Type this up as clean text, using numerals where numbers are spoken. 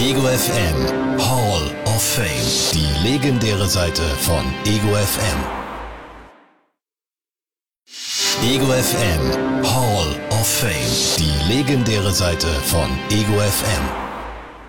Ego FM Hall of Fame. Die legendäre Seite von Ego FM. Ego FM Hall of Fame. Die legendäre Seite von Ego FM.